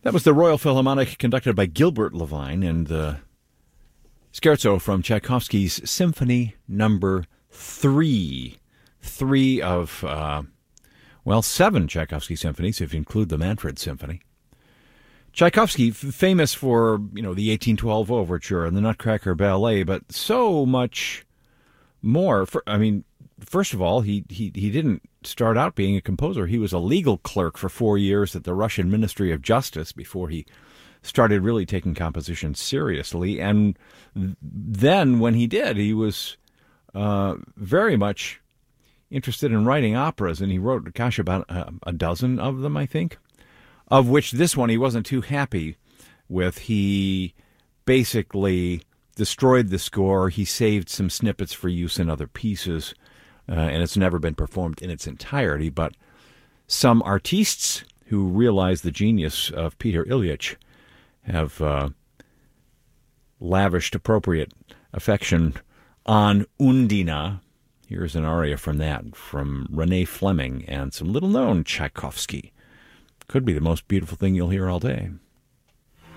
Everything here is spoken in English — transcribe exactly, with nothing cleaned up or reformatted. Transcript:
That was the Royal Philharmonic conducted by Gilbert Levine and the scherzo from Tchaikovsky's Symphony Number Three. Three of, uh, well, seven Tchaikovsky symphonies, if you include the Manfred Symphony. Tchaikovsky, f- famous for, you know, the eighteen twelve Overture and the Nutcracker Ballet, but so much more. For, I mean, first of all, he, he, he didn't start out being a composer. He was a legal clerk for four years at the Russian Ministry of Justice before he started really taking composition seriously. And then when he did, he was uh, very much interested in writing operas, and he wrote, gosh, about a, a dozen of them, I think, of which this one he wasn't too happy with. He basically destroyed the score. He saved some snippets for use in other pieces. Uh, and it's never been performed in its entirety, but some artistes who realize the genius of Peter Ilyich have uh, lavished appropriate affection on Undina. Here's an aria from that, from Renee Fleming and some little-known Tchaikovsky. Could be the most beautiful thing you'll hear all day.